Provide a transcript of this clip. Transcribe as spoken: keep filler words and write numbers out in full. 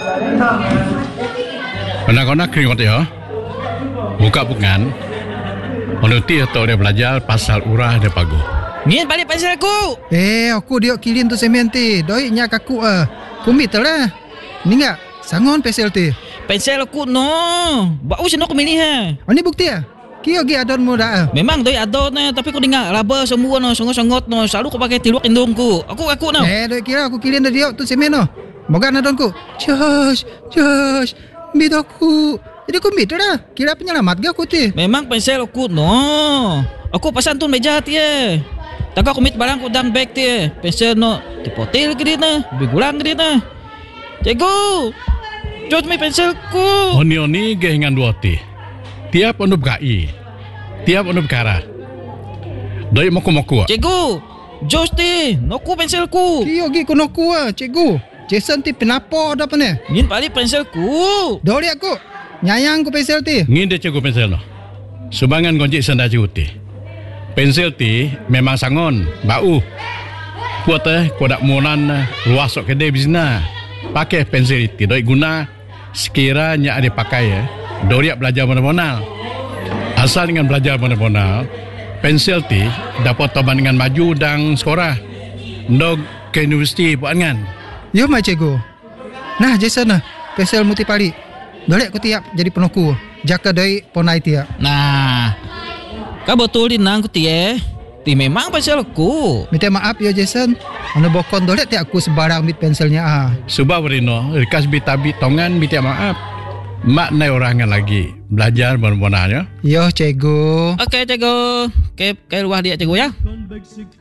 Anak-anak keringat ya. Buka bukan. Menuti atau dia belajar pasal urah dia pagu. Ngin balik pensel aku. Eh, aku dia kilin tu semen ti. Doi nya kaku ah. Kumit lah. Ni enggak sangon pensel ti. Pensel aku no. Bau sino aku milih ha. Oh, ni bukti ah. Kio gi adon mo dah. Memang doi adon na, tapi aku dengar raba semua no, songot-songot no. Selalu aku pakai tiluk indungku. Aku aku no. Eh, doi kira aku kilin dia tu semen no. Moga adonku. Josh, Josh, mit aku. Jadi aku mit dah. Kira penyelamat ga aku ti. Memang pensel aku no. Aku pasan tu meja ti eh. Tak aku mit barang ku dalam beg ti. Pensel no dipotil ke dia na, bigulang ke dia na. Cikgu, jod mi penselku. Oni-oni gehingan dua ti. Tiap onup gai. Tiap onup kara. Doi moku-moku. Cikgu, jos ti, noku penselku. Kio gi konoku ah, cikgu. Jason ti penapo dah pane. Ngin balik penselku. Doi aku. Nyayang ku pensel ti. Ngin dia cikgu pensel no. Sumbangan gonjik senda cikgu ti. Pensel ti memang sangon, bau. Kuat eh, kuat monan luas sok kedai bisna. Pakai pensel itu, doi guna sekiranya ada pakai ya. Doi belajar mana-mana. Asal dengan belajar mana-mana, pensel ti dapat toban dengan maju dan sekolah. Ndog ke universiti buat kan. Yo mai cikgu. Nah, Jason nah, pensel muti pali. Doi aku tiap jadi penoku. Jaka doi ponai tiap. Nah, kau betul di nang ku tie. Ti memang pensel aku. Minta maaf ya Jason. Anu bokon doi tiap aku sebarang mit penselnya ah. Subah berino, rikas bitabi tongan minta maaf. Mak nai orangan lagi belajar mana-mana ya. Yo cikgu. Okey cikgu. Ke ke luar dia cikgu ya.